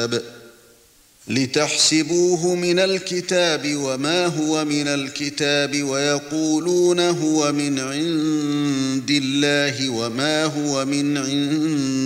الكتاب لتحسبوه من الكتاب وما هو من الكتاب ويقولون هو من عند الله وما هو من عند